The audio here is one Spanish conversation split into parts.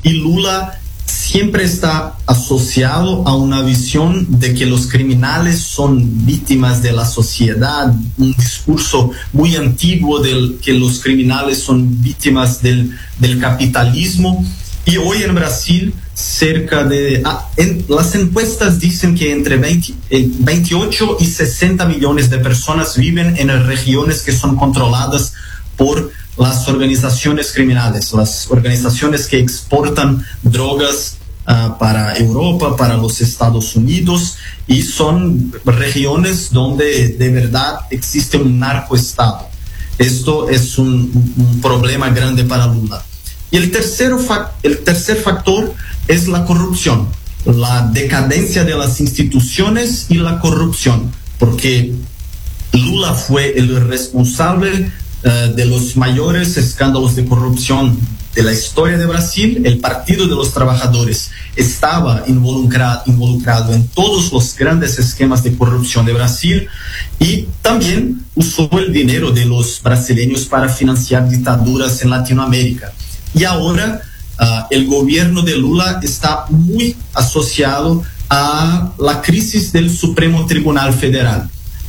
y Lula siempre está asociado a una visión de que los criminales son víctimas de la sociedad, un discurso muy antiguo del que los criminales son víctimas del capitalismo. Y hoy en Brasil, las encuestas dicen que entre 28 y 60 millones de personas viven en regiones que son controladas por las organizaciones criminales, las organizaciones que exportan drogas para Europa, para los Estados Unidos, y son regiones donde de verdad existe un narcoestado. Esto es un problema grande para Lula. Y el tercer factor es la corrupción, la decadencia de las instituciones y la corrupción, porque Lula fue el responsable de los mayores escándalos de corrupción de la historia de Brasil. El Partido de los Trabajadores estaba involucrado en todos los grandes esquemas de corrupción de Brasil, y también usó el dinero de los brasileños para financiar dictaduras en Latinoamérica. Y ahora el gobierno de Lula está muy asociado a la crisis del Supremo Tribunal Federal.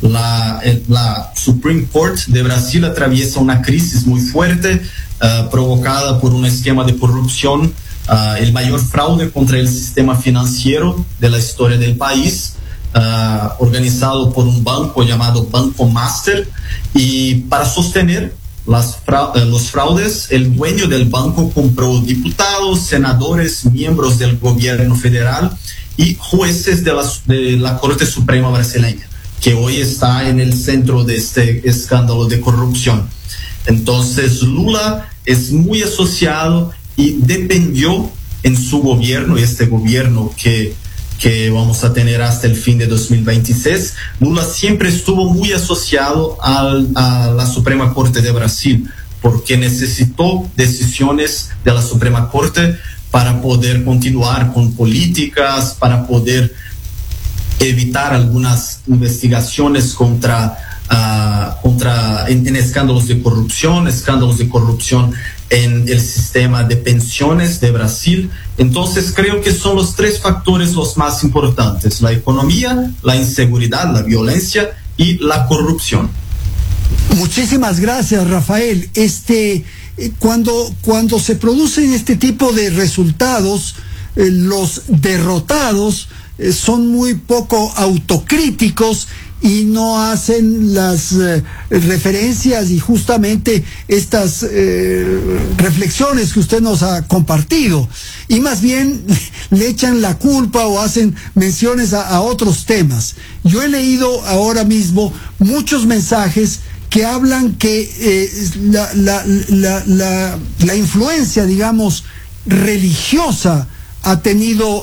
La Supreme Court de Brasil atraviesa una crisis muy fuerte, provocada por un esquema de corrupción, el mayor fraude contra el sistema financiero de la historia del país, organizado por un banco llamado Banco Master. Y para sostener los fraudes, el dueño del banco compró diputados, senadores, miembros del gobierno federal y jueces de la Corte Suprema brasileña, que hoy está en el centro de este escándalo de corrupción. Entonces Lula es muy asociado y dependió en su gobierno, este gobierno que vamos a tener hasta el fin de 2026, Lula siempre estuvo muy asociado a la Suprema Corte de Brasil, porque necesitó decisiones de la Suprema Corte para poder continuar con políticas, para poder evitar algunas investigaciones en escándalos de corrupción en el sistema de pensiones de Brasil. Entonces creo que son los tres factores los más importantes: la economía, la inseguridad, la violencia y la corrupción. Muchísimas gracias, Rafael. Cuando se producen este tipo de resultados, los derrotados son muy poco autocríticos y no hacen las referencias y justamente estas reflexiones que usted nos ha compartido, y más bien le echan la culpa o hacen menciones a otros temas. Yo he leído ahora mismo muchos mensajes que hablan que la influencia, digamos, religiosa ha tenido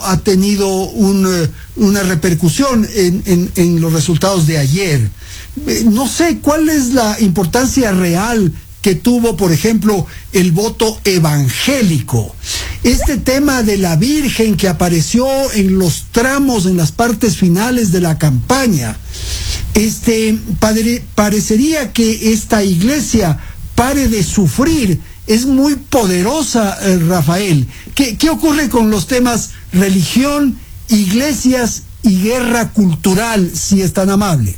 una repercusión en los resultados de ayer. No sé cuál es la importancia real que tuvo, por ejemplo, el voto evangélico. Este tema de la Virgen que apareció en los tramos, en las partes finales de la campaña. Parecería que esta iglesia pare de sufrir. Es muy poderosa, Rafael. ¿Qué ocurre con los temas religión, iglesias y guerra cultural, si es tan amable?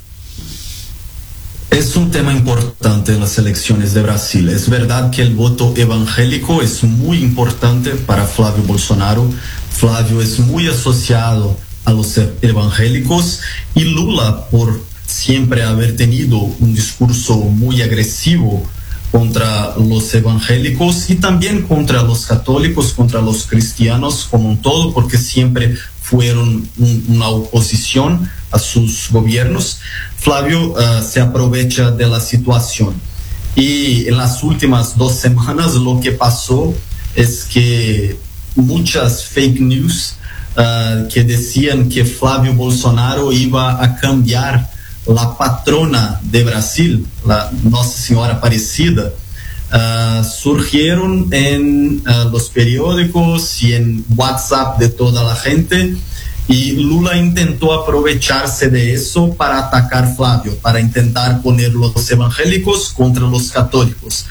Es un tema importante en las elecciones de Brasil. Es verdad que el voto evangélico es muy importante para Flávio Bolsonaro. Flávio es muy asociado a los evangélicos, y Lula, por siempre haber tenido un discurso muy agresivo contra los evangélicos y también contra los católicos, contra los cristianos como un todo, porque siempre fueron una oposición a sus gobiernos. Flávio se aprovecha de la situación. Y en las últimas 2 semanas lo que pasó es que muchas fake news que decían que Flávio Bolsonaro iba a cambiar la patrona de Brasil, la Nossa Senhora Aparecida, surgieron en los periódicos y en WhatsApp de toda la gente, y Lula intentó aprovecharse de eso para atacar Flávio, para intentar poner los evangélicos contra los católicos.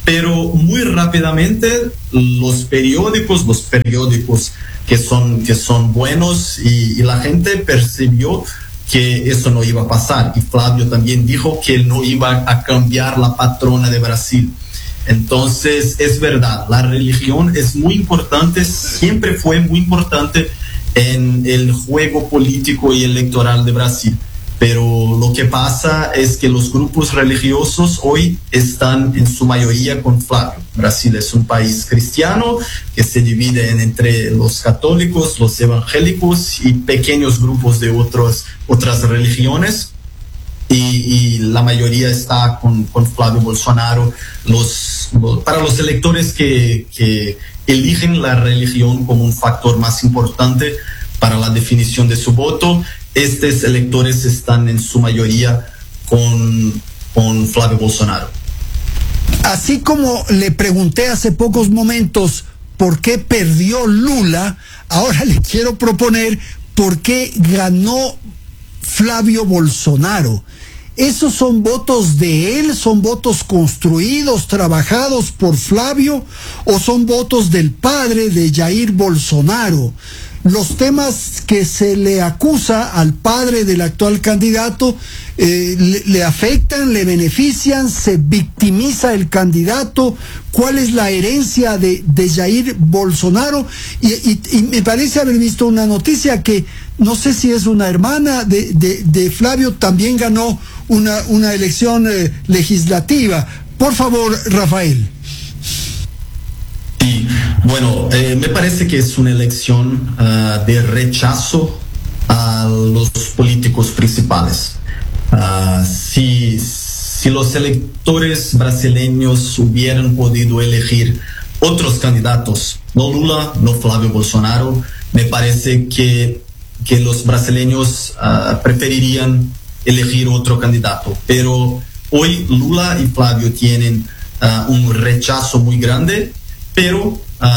pero muy rápidamente los periódicos que son buenos y la gente percibió que eso no iba a pasar. Y Flávio también dijo que él no iba a cambiar la patrona de Brasil. Entonces, es verdad, la religión es muy importante, siempre fue muy importante en el juego político y electoral de Brasil. Pero lo que pasa es que los grupos religiosos hoy están en su mayoría con Flávio. Brasil es un país cristiano que se divide entre los católicos, los evangélicos y pequeños grupos de otras religiones. Y la mayoría está con Flávio Bolsonaro. Para los electores que eligen la religión como un factor más importante para la definición de su voto, estos electores están en su mayoría con Flávio Bolsonaro. Así como le pregunté hace pocos momentos por qué perdió Lula, ahora le quiero proponer por qué ganó Flávio Bolsonaro. ¿Esos son votos de él? ¿Son votos construidos, trabajados por Flávio? ¿O son votos del padre de Jair Bolsonaro? Los temas que se le acusa al padre del actual candidato le afectan, le benefician, se victimiza el candidato. ¿Cuál es la herencia de Jair Bolsonaro? Y me parece haber visto una noticia que no sé si es una hermana de Flávio, también ganó una elección legislativa. Por favor, Rafael. Sí, bueno, me parece que es una elección de rechazo a los políticos principales. Si los electores brasileños hubieran podido elegir otros candidatos, no Lula, no Flávio Bolsonaro, me parece que los brasileños preferirían elegir otro candidato. Pero hoy Lula y Flávio tienen un rechazo muy grande, pero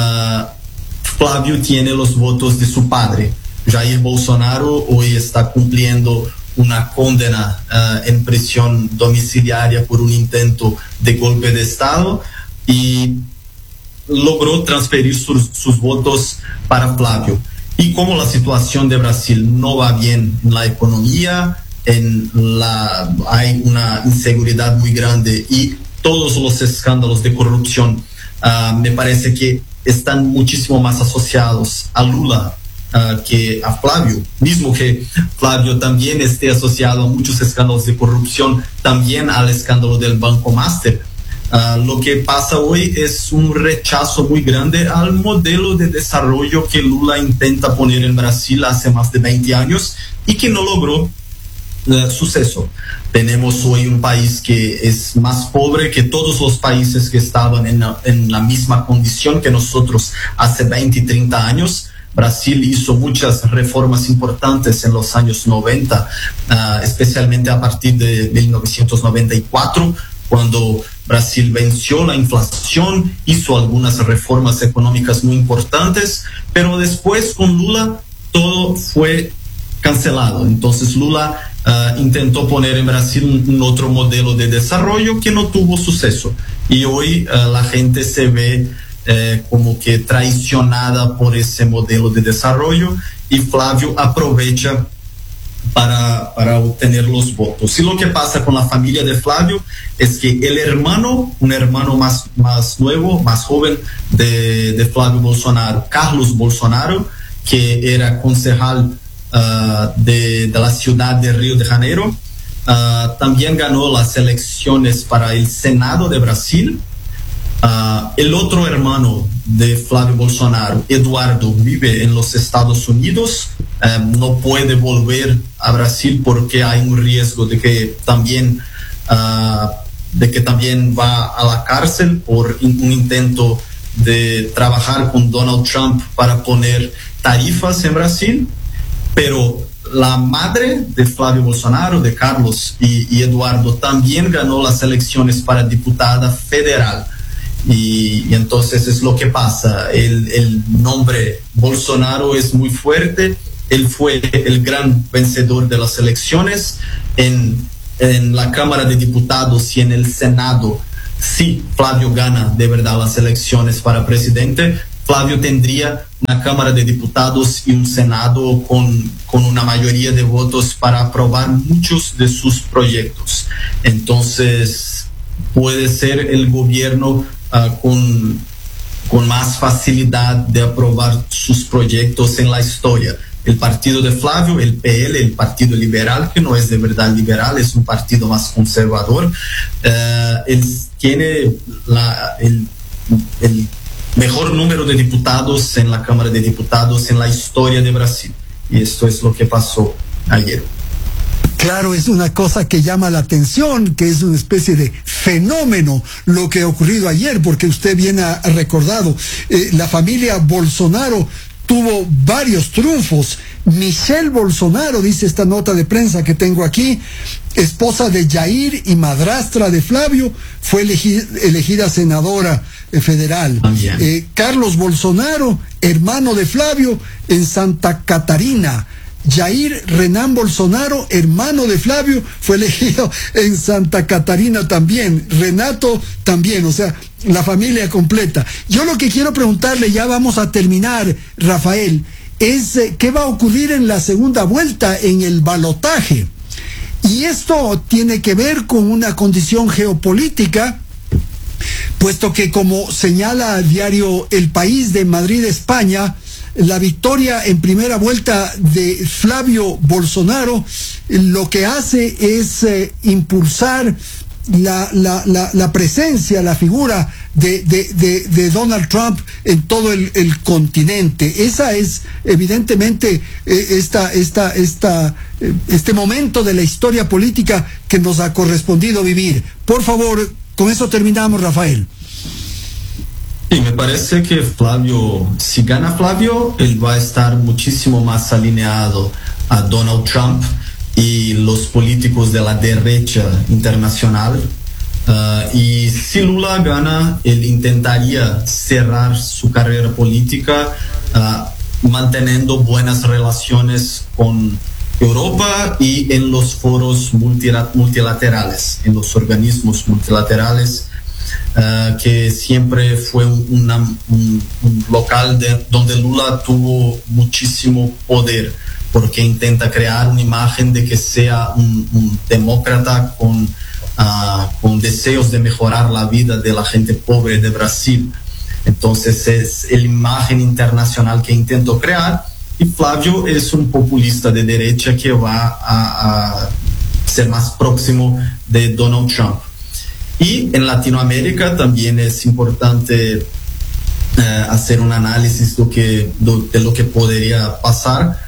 Flávio tiene los votos de su padre. Jair Bolsonaro hoy está cumpliendo una condena en prisión domiciliaria por un intento de golpe de Estado y logró transferir sus votos para Flávio. Y como la situación de Brasil no va bien en la economía, hay una inseguridad muy grande y todos los escándalos de corrupción, me parece que están muchísimo más asociados a Lula que a Flávio, mismo que Flávio también esté asociado a muchos escándalos de corrupción, también al escándalo del Banco Master. Lo que pasa hoy es un rechazo muy grande al modelo de desarrollo que Lula intenta poner en Brasil hace más de 20 años y que no logró suceso. Tenemos hoy un país que es más pobre que todos los países que estaban en la misma condición que nosotros hace 20 y 30 años. Brasil hizo muchas reformas importantes en los años 90, especialmente a partir de 1994, cuando Brasil venció la inflación, hizo algunas reformas económicas muy importantes, pero después con Lula todo fue cancelado. Entonces Lula intentó poner en Brasil un otro modelo de desarrollo que no tuvo suceso. Y hoy la gente se ve como que traicionada por ese modelo de desarrollo y Flávio aprovecha para obtener los votos. Y lo que pasa con la familia de Flávio es que un hermano más nuevo, más joven de Flávio Bolsonaro, Carlos Bolsonaro, que era concejal de la ciudad de Río de Janeiro, también ganó las elecciones para el Senado de Brasil. El otro hermano de Flávio Bolsonaro, Eduardo, vive en los Estados Unidos, no puede volver a Brasil porque hay un riesgo de que también va a la cárcel por un intento de trabajar con Donald Trump para poner tarifas en Brasil. Pero la madre de Flávio Bolsonaro, de Carlos y Eduardo, también ganó las elecciones para diputada federal. Y entonces es lo que pasa. El nombre Bolsonaro es muy fuerte. Él fue el gran vencedor de las elecciones. En la Cámara de Diputados y en el Senado si Flavio gana de verdad las elecciones para presidente, Flavio tendría una Cámara de Diputados y un Senado con una mayoría de votos para aprobar muchos de sus proyectos. Entonces, puede ser el gobierno con más facilidad de aprobar sus proyectos en la historia. El partido de Flavio, el PL, el Partido Liberal, que no es de verdad liberal, es un partido más conservador, él tiene el mejor número de diputados en la Cámara de Diputados en la historia de Brasil. Y esto es lo que pasó ayer. Claro, es una cosa que llama la atención, que es una especie de fenómeno lo que ha ocurrido ayer, porque usted bien ha recordado, la familia Bolsonaro tuvo varios triunfos. Michelle Bolsonaro, dice esta nota de prensa que tengo aquí, esposa de Jair y madrastra de Flavio, fue elegida senadora federal. Carlos Bolsonaro, hermano de Flavio, en Santa Catarina. Jair Renan Bolsonaro, hermano de Flavio, fue elegido en Santa Catarina también. Renato también, o sea, la familia completa. Yo lo que quiero preguntarle, ya vamos a terminar, Rafael, es qué va a ocurrir en la segunda vuelta, en el balotaje. Y esto tiene que ver con una condición geopolítica, puesto que, como señala el diario El País de Madrid, España, la victoria en primera vuelta de Flavio Bolsonaro lo que hace es impulsar la presencia, la figura de Donald Trump en todo el continente. Esa es evidentemente este momento de la historia política que nos ha correspondido vivir. Por favor, con eso terminamos, Rafael. Sí, me parece que Flavio, si gana Flavio, él va a estar muchísimo más alineado a Donald Trump y los políticos de la derecha internacional. Y si Lula gana, él intentaría cerrar su carrera política manteniendo buenas relaciones con Europa y en los foros multilaterales, en los organismos multilaterales. Que siempre fue un local donde Lula tuvo muchísimo poder, porque intenta crear una imagen de que sea un demócrata con deseos de mejorar la vida de la gente pobre de Brasil. Entonces es la imagen internacional que intentó crear, y Flavio es un populista de derecha que va a ser más próximo de Donald Trump. Y en Latinoamérica también es importante hacer un análisis de lo que podría pasar,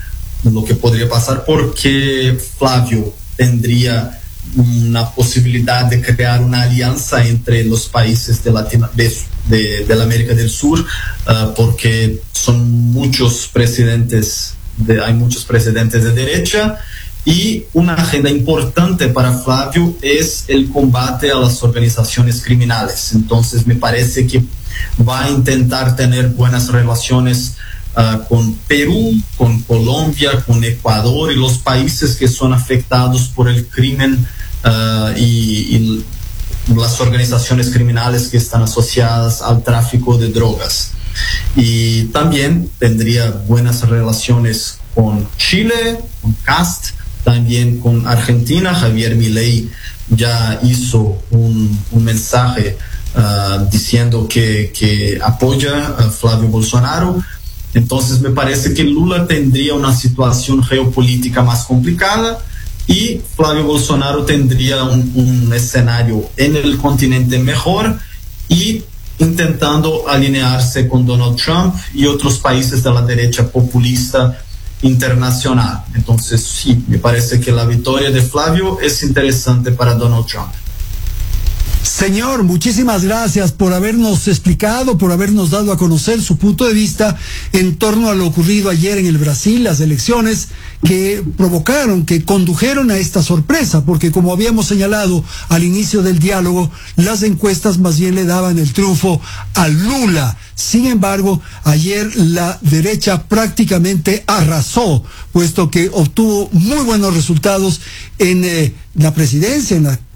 porque Flavio tendría una posibilidad de crear una alianza entre los países de la América del Sur, porque son muchos presidentes, hay muchos presidentes de derecha. Y una agenda importante para Flavio es el combate a las organizaciones criminales. Entonces me parece que va a intentar tener buenas relaciones con Perú, con Colombia, con Ecuador y los países que son afectados por el crimen y las organizaciones criminales que están asociadas al tráfico de drogas. Y también tendría buenas relaciones con Chile, con Cast, también con Argentina. Javier Milei ya hizo un mensaje diciendo que apoya a Flavio Bolsonaro. Entonces me parece que Lula tendría una situación geopolítica más complicada y Flavio Bolsonaro tendría un escenario en el continente mejor y intentando alinearse con Donald Trump y otros países de la derecha populista internacional. Entonces sí, me parece que la victoria de Flavio es interesante para Donald Trump. Señor, muchísimas gracias por habernos explicado, por habernos dado a conocer su punto de vista en torno a lo ocurrido ayer en el Brasil, las elecciones que provocaron, que condujeron a esta sorpresa, porque como habíamos señalado al inicio del diálogo, las encuestas más bien le daban el triunfo a Lula. Sin embargo, ayer la derecha prácticamente arrasó, puesto que obtuvo muy buenos resultados en la presidencia, en la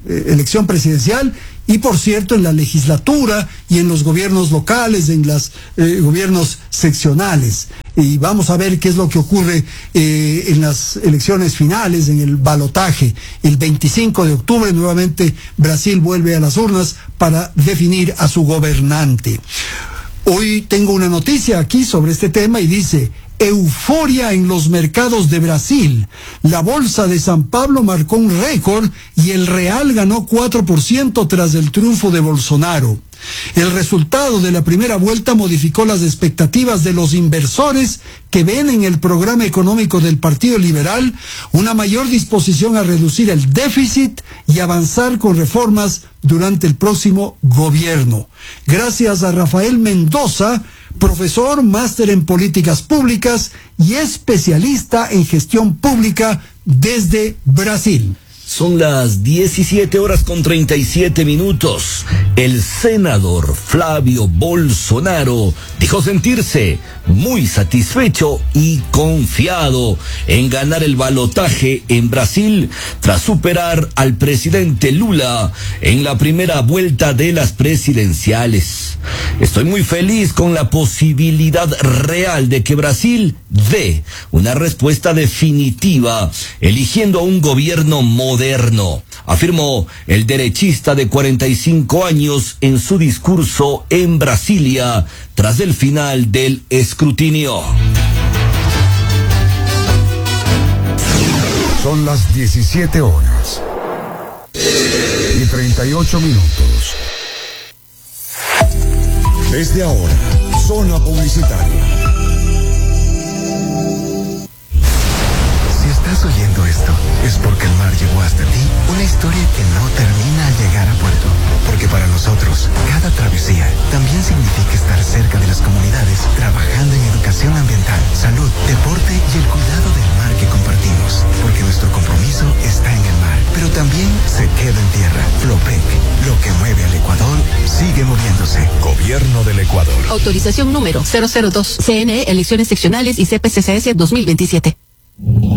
elección presidencial y, por cierto, en la legislatura y en los gobiernos locales, en los gobiernos seccionales. Y vamos a ver qué es lo que ocurre en las elecciones finales, en el balotaje. El 25 de octubre nuevamente Brasil vuelve a las urnas para definir a su gobernante. Hoy tengo una noticia aquí sobre este tema y dice: euforia en los mercados de Brasil. La bolsa de San Pablo marcó un récord y el real ganó 4% tras el triunfo de Bolsonaro. El resultado de la primera vuelta modificó las expectativas de los inversores que ven en el programa económico del Partido Liberal una mayor disposición a reducir el déficit y avanzar con reformas durante el próximo gobierno. Gracias a Rafael Mendoza, profesor, máster en políticas públicas y especialista en gestión pública desde Brasil. Son las 17:37. El senador Flavio Bolsonaro dijo sentirse muy satisfecho y confiado en ganar el balotaje en Brasil tras superar al presidente Lula en la primera vuelta de las presidenciales. Estoy muy feliz con la posibilidad real de que Brasil dé una respuesta definitiva, eligiendo a un gobierno moderno, afirmó el derechista de 45 años en su discurso en Brasilia tras el final del escrutinio. Son las 17:38. Desde ahora, zona publicitaria. Si estás oyendo esto, es porque el mar llegó hasta ti una historia que no termina al llegar a puerto. Porque para nosotros, cada travesía también significa estar cerca de las comunidades, trabajando en educación ambiental, salud, deporte y el cuidado del mar que compartimos. Porque nuestro compromiso está en el mar, pero también se queda en tierra. Flopec, lo que mueve al Ecuador, sigue moviéndose. Gobierno del Ecuador. Autorización número 002, CNE, elecciones seccionales y CPCCS 2027.